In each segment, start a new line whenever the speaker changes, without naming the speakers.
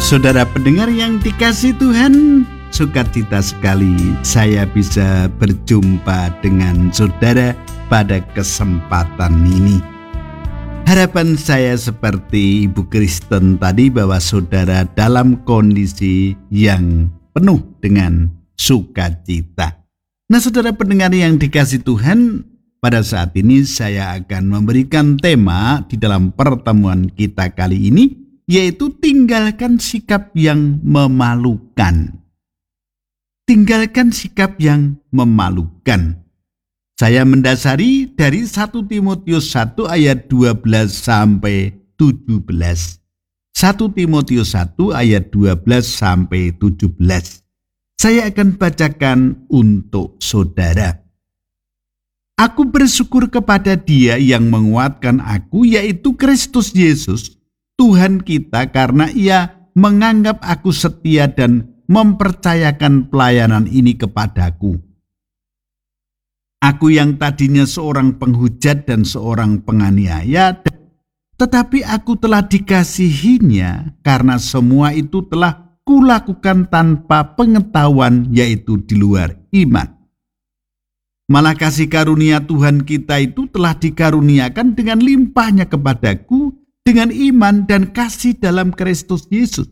Saudara pendengar yang dikasihi Tuhan, sukacita sekali saya bisa berjumpa dengan saudara pada kesempatan ini. Harapan saya seperti Ibu Kristen tadi, bahwa saudara dalam kondisi yang penuh dengan sukacita. Nah, saudara pendengar yang dikasihi Tuhan, pada saat ini saya akan memberikan tema di dalam pertemuan kita kali ini, yaitu tinggalkan sikap yang memalukan. Tinggalkan sikap yang memalukan. Saya mendasari dari 1 Timotius 1 ayat 12 sampai 17. 1 Timotius 1 ayat 12 sampai 17. Saya akan bacakan untuk saudara. Aku bersyukur kepada Dia yang menguatkan aku, yaitu Kristus Yesus, Tuhan kita, karena Ia menganggap aku setia dan mempercayakan pelayanan ini kepadaku. Aku yang tadinya seorang penghujat dan seorang penganiaya, tetapi aku telah dikasihinya karena semua itu telah kulakukan tanpa pengetahuan, yaitu di luar iman. Malah kasih karunia Tuhan kita itu telah dikaruniakan dengan limpahnya kepadaku dengan iman dan kasih dalam Kristus Yesus.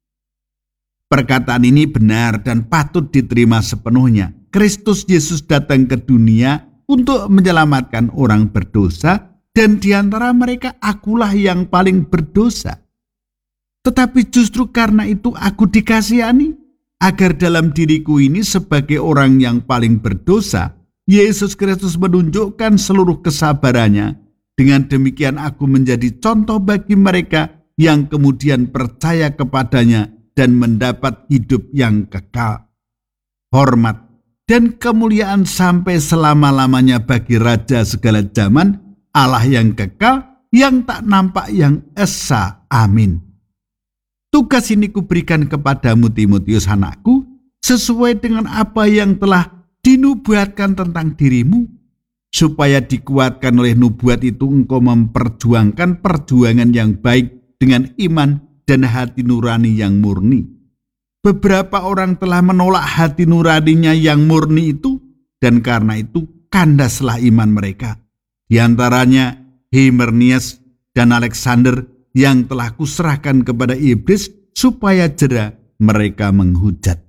Perkataan ini benar dan patut diterima sepenuhnya. Kristus Yesus datang ke dunia untuk menyelamatkan orang berdosa, dan di antara mereka akulah yang paling berdosa. Tetapi justru karena itu aku dikasihani, agar dalam diriku ini sebagai orang yang paling berdosa, Yesus Kristus menunjukkan seluruh kesabarannya. Dengan demikian aku menjadi contoh bagi mereka yang kemudian percaya kepadanya dan mendapat hidup yang kekal. Hormat dan kemuliaan sampai selama-lamanya bagi Raja segala zaman, Allah yang kekal, yang tak nampak, yang esa. Amin. Tugas ini kuberikan kepadamu Timotius anakku, sesuai dengan apa yang telah dinubuatkan tentang dirimu, supaya dikuatkan oleh nubuat itu engkau memperjuangkan perjuangan yang baik dengan iman dan hati nurani yang murni. Beberapa orang telah menolak hati nuraninya yang murni itu, dan karena itu kandaslah iman mereka. Di antaranya Hymenaeus dan Alexander yang telah kuserahkan kepada iblis supaya jera mereka menghujat.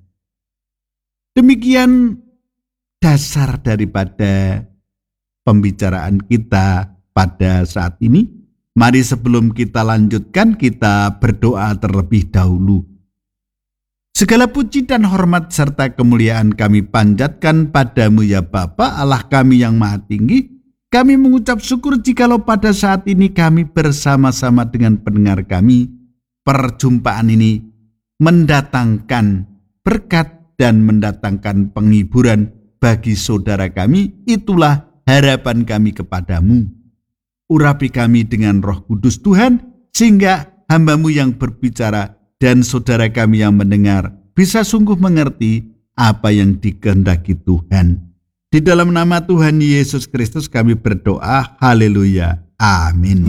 Demikian dasar daripada pembicaraan kita pada saat ini. Mari sebelum kita lanjutkan, kita berdoa terlebih dahulu. Segala puji dan hormat serta kemuliaan kami panjatkan padamu ya Bapa, Allah kami yang maha tinggi. Kami mengucap syukur jikalau pada saat ini kami bersama-sama dengan pendengar kami, perjumpaan ini mendatangkan berkat dan mendatangkan penghiburan bagi saudara kami. Itulah harapan kami kepadamu. Urapi kami dengan Roh Kudus Tuhan, sehingga hamba-Mu yang berbicara dan saudara kami yang mendengar bisa sungguh mengerti apa yang dikehendaki Tuhan. Di dalam nama Tuhan Yesus Kristus kami berdoa. Haleluya. Amin.